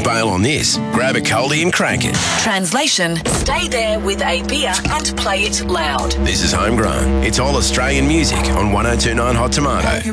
bail on this, grab a coldie and crank it. Translation: stay there with a beer and play it loud. This is Homegrown. It's all Australian music on 102.9 Hot Tomato.